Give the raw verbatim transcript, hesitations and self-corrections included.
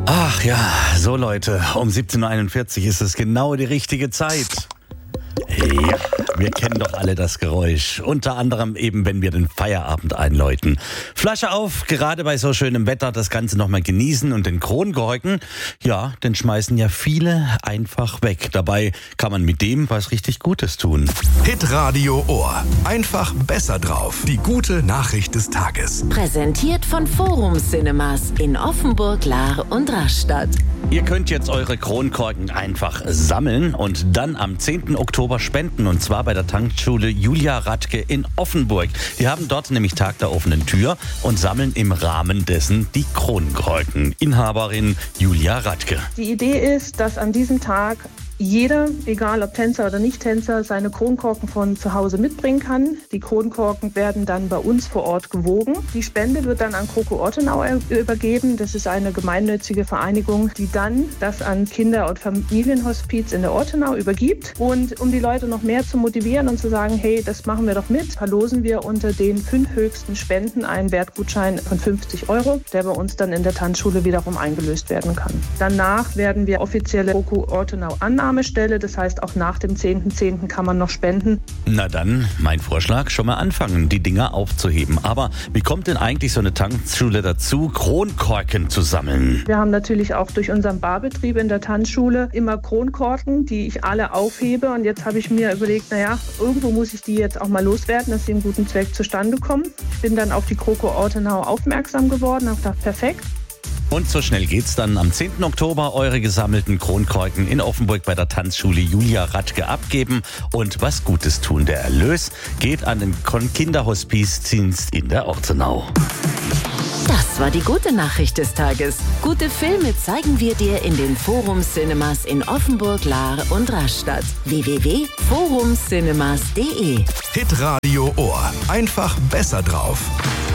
Ach ja, so Leute, um siebzehn Uhr einundvierzig ist es genau die richtige Zeit. Ja, wir kennen doch alle das Geräusch. Unter anderem eben, wenn wir den Feierabend einläuten. Flasche auf, gerade bei so schönem Wetter das Ganze nochmal genießen und den Kronkorken, ja, den schmeißen ja viele einfach weg. Dabei kann man mit dem was richtig Gutes tun. Hitradio Ohr. Einfach besser drauf. Die gute Nachricht des Tages. Präsentiert von Forum Cinemas in Offenburg, Lahr und Rastatt. Ihr könnt jetzt eure Kronkorken einfach sammeln und dann am zehnten Oktober spenden. Und zwar bei der Tanzschule Julia Radke in Offenburg. Die haben dort nämlich Tag der offenen Tür und sammeln im Rahmen dessen die Kronkorken. Inhaberin Julia Radke. Die Idee ist, dass an diesem Tag jeder, egal ob Tänzer oder Nicht-Tänzer, seine Kronkorken von zu Hause mitbringen kann. Die Kronkorken werden dann bei uns vor Ort gewogen. Die Spende wird dann an Kroko Ortenau übergeben. Das ist eine gemeinnützige Vereinigung, die dann das an Kinder- und Familienhospiz in der Ortenau übergibt. Und um die Leute noch mehr zu motivieren und zu sagen, hey, das machen wir doch mit, verlosen wir unter den fünf höchsten Spenden einen Wertgutschein von fünfzig Euro, der bei uns dann in der Tanzschule wiederum eingelöst werden kann. Danach werden wir offizielle Kroko Ortenau annehmen. Stelle. Das heißt, auch nach dem zehnten zehnten kann man noch spenden. Na dann, mein Vorschlag, schon mal anfangen, die Dinger aufzuheben. Aber wie kommt denn eigentlich so eine Tanzschule dazu, Kronkorken zu sammeln? Wir haben natürlich auch durch unseren Barbetrieb in der Tanzschule immer Kronkorken, die ich alle aufhebe. Und jetzt habe ich mir überlegt, naja, irgendwo muss ich die jetzt auch mal loswerden, dass sie im guten Zweck zustande kommen. Ich bin dann auf die Kroko Ortenau aufmerksam geworden, habe gedacht, perfekt. Und so schnell geht's dann am zehnten Oktober eure gesammelten Kronkorken in Offenburg bei der Tanzschule Julia Radke abgeben und was Gutes tun. Der Erlös geht an den Kinderhospizdienst in der Ortenau. Das war die gute Nachricht des Tages. Gute Filme zeigen wir dir in den Forum Cinemas in Offenburg, Lahr und Rastatt. w w w punkt forum cinemas punkt d e Hitradio Ohr. Einfach besser drauf.